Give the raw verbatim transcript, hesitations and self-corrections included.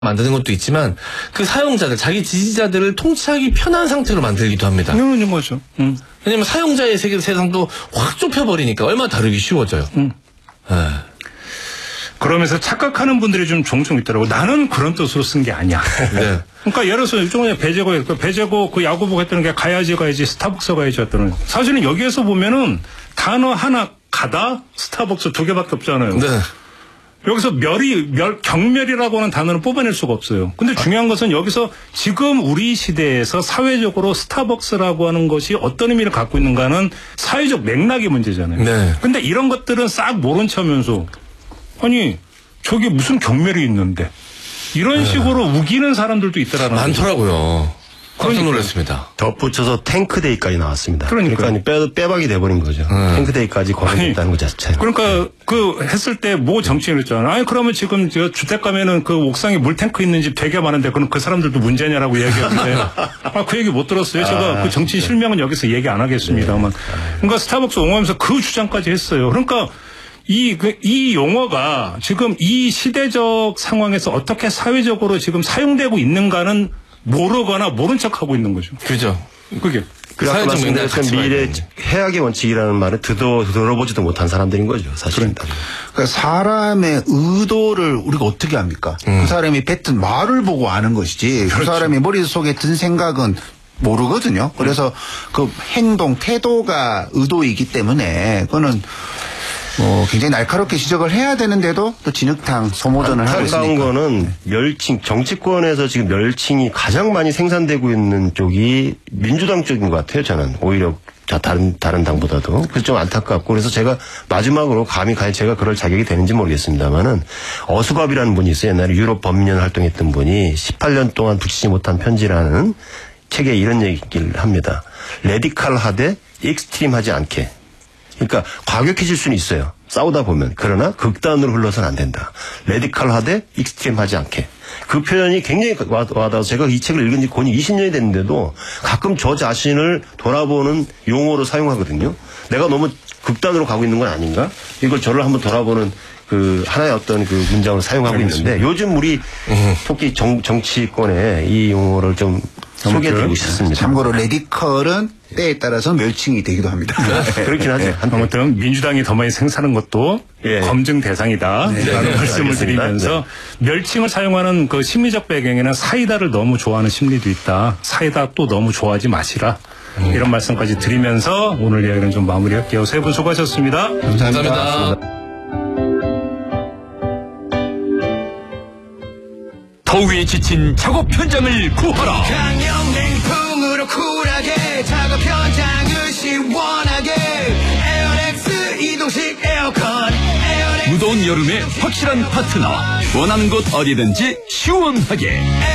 만드는 것도 있지만 그 사용자들, 자기 지지자들을 통치하기 편한 상태로 만들기도 합니다. 그런 거죠. 음. 왜냐면 사용자의 세계, 세상도 확 좁혀버리니까 얼마나 다루기 쉬워져요. 음. 그러면서 착각하는 분들이 좀 종종 있더라고. 나는 그런 뜻으로 쓴 게 아니야. 네. 그러니까 예를 들어서 일종의 배제고, 그 배제고 그 야구복 했다는 게 가야지 가야지 스타벅스 가야지 했다는. 사실은 여기에서 보면은 단어 하나 가다 스타벅스 두 개밖에 없잖아요. 네. 여기서 멸이, 멸, 경멸이라고 하는 단어는 뽑아낼 수가 없어요. 근데 중요한 것은 여기서 지금 우리 시대에서 사회적으로 스타벅스라고 하는 것이 어떤 의미를 갖고 있는가는 사회적 맥락의 문제잖아요. 네. 근데 이런 것들은 싹 모른 척하면서 아니, 저게 무슨 경멸이 있는데 이런 네. 식으로 우기는 사람들도 있더라는 많더라고요. 깜짝 놀랐습니다. 덧붙여서 탱크데이까지 나왔습니다. 그러니까요. 그러니까 빼, 빼박이 돼버린 거죠. 음. 탱크데이까지 거론했다는 것 자체는. 그러니까 그 했을 때 뭐 정치인을 했잖아요. 아니 그러면 지금 저 주택 가면은 그 옥상에 물탱크 있는 집 되게 많은데 그럼 그 사람들도 문제냐라고 얘기하는데 아, 그 얘기 못 들었어요. 제가 아, 그 정치 네. 실명은 여기서 얘기 안 하겠습니다만. 네. 그러니까 스타벅스 옹호하면서 그 주장까지 했어요. 그러니까 이, 그, 이 용어가 지금 이 시대적 상황에서 어떻게 사회적으로 지금 사용되고 있는가는 모르거나 모른 척하고 있는 거죠. 그죠. 그게. 그 아까 말씀드렸던 미래 해악의 원칙이라는 말을 듣어, 들어보지도 못한 사람들인 거죠. 사실은. 그러니까 사람의 의도를 우리가 어떻게 합니까? 음. 그 사람이 뱉은 말을 보고 아는 것이지. 그렇죠. 그 사람이 머릿속에 든 생각은 모르거든요. 그래서 그 행동, 태도가 의도이기 때문에 그거는 뭐 굉장히 날카롭게 지적을 해야 되는데도 또 진흙탕 소모전을 하고 있으니까. 안타까운 거는 멸칭, 정치권에서 지금 멸칭이 가장 많이 생산되고 있는 쪽이 민주당 쪽인 것 같아요. 저는 오히려 다른 다른 당보다도. 그래서 좀 안타깝고 그래서 제가 마지막으로 감히 과연 제가 그럴 자격이 되는지 모르겠습니다만은 어수갑이라는 분이 있어요. 옛날에 유럽 범민연 활동했던 분이 십팔 년 동안 붙이지 못한 편지라는 책에 이런 얘기를 합니다. 레디칼하되 익스트림하지 않게. 그러니까 과격해질 수는 있어요. 싸우다 보면. 그러나 극단으로 흘러서는 안 된다. 레디칼하되 익스트림하지 않게. 그 표현이 굉장히 와닿아서 제가 이 책을 읽은 지 거의 이십 년이 됐는데도 가끔 저 자신을 돌아보는 용어로 사용하거든요. 내가 너무 극단으로 가고 있는 건 아닌가? 이걸 저를 한번 돌아보는 그 하나의 어떤 그 문장을 사용하고 알겠습니다. 있는데 요즘 우리 특히 정, 정치권에 이 용어를 좀 소개해드리고 싶습니다. 참고로 레디컬은 때에 따라서 멸칭이 되기도 합니다. 그렇긴 하죠. 네. 아무튼 민주당이 더 많이 생산하는 것도 예. 검증 대상이다. 네. 라는 네. 말씀을 알겠습니다. 드리면서 네. 멸칭을 사용하는 그 심리적 배경에는 사이다를 너무 좋아하는 심리도 있다. 사이다 또 너무 좋아하지 마시라. 음. 이런 말씀까지 드리면서 오늘 이야기는 좀 마무리할게요. 세 분 수고하셨습니다. 감사합니다. 감사합니다. 더위에 지친 작업 현장을 구하라. 강력냉풍으로 쿨하게 작업 현장을 시원하게 에어렉스 이동식 에어컨 에어렉스 무더운 여름에 확실한 파트너 원하는 곳 어디든지 시원하게